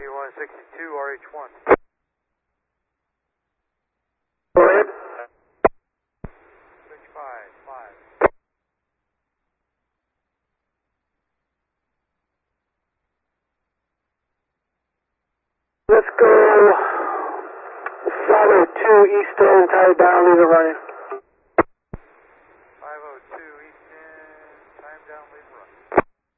162 RH1. Go ahead. 655. Let's go solid 2 Eastern, tie down, leave it running.